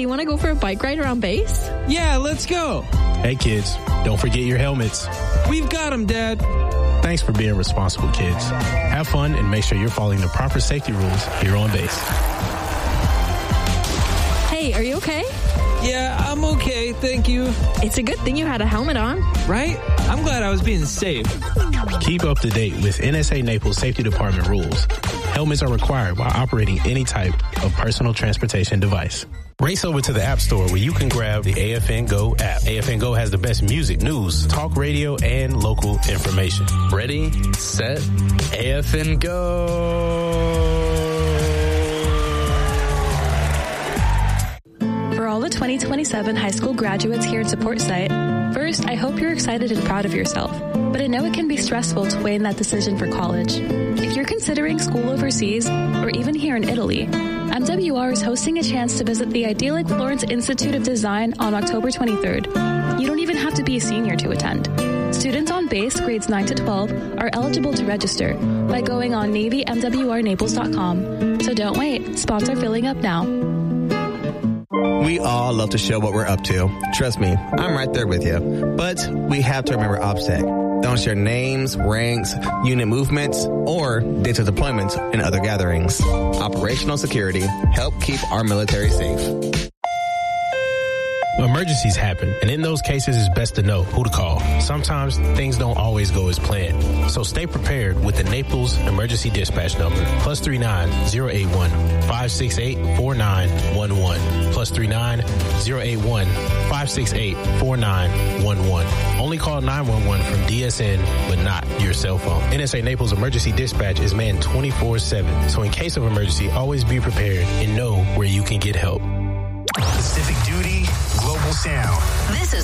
you want to go for a bike ride around base? Yeah, let's go. Hey, kids, don't forget your helmets. We've got them, Dad. Thanks for being responsible, kids. Have fun and make sure you're following the proper safety rules here on base. Hey, are you okay? Yeah, I'm okay, thank you. It's a good thing you had a helmet on. Right? I'm glad I was being safe. Keep up to date with NSA Naples Safety Department rules. Helmets are required while operating any type of personal transportation device. Race over to the App Store where you can grab the AFN Go app. AFN Go has the best music, news, talk radio, and local information. Ready, set, AFN Go. For all the 2027 high school graduates here at Support Site, first, I hope you're excited and proud of yourself, but I know it can be stressful to weigh in that decision for college. If you're considering school overseas, or even here in Italy, MWR is hosting a chance to visit the idyllic Florence Institute of Design on October 23rd. You don't even have to be a senior to attend. Students on base grades 9 to 12 are eligible to register by going on NavyMWRNaples.com. So don't wait. Spots are filling up now. We all love to show what we're up to. Trust me, I'm right there with you. But we have to remember OPSEC. Don't share names, ranks, unit movements, or dates of deployment in other gatherings. Operational security help keep our military safe. Emergencies happen, and in those cases, it's best to know who to call. Sometimes things don't always go as planned. So stay prepared with the Naples Emergency Dispatch number, +39-081-568-4911, +39-081-568-4911. Only call 911 from DSN, but not your cell phone. NSA Naples Emergency Dispatch is manned 24/7, so in case of emergency, always be prepared and know where you can get help. Pacific Duty, Global Sound.